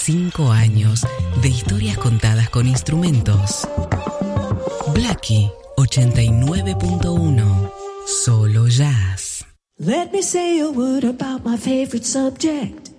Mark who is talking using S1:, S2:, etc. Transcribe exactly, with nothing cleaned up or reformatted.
S1: cinco años de historias contadas con instrumentos. Blackie ochenta y nueve punto uno. Solo jazz.
S2: Let me say a word about my favorite subject.